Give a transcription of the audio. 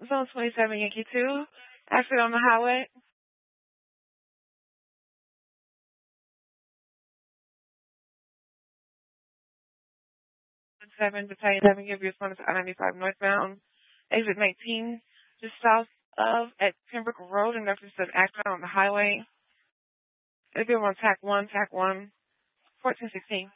Zone 27, Yankee 2. Accident on the highway. 7 Battalion 7, give you response to I-95 northbound. Exit 19, just south of at Pembroke Road, and reference to an accident on the highway. It'll be on TAC 1, 1416.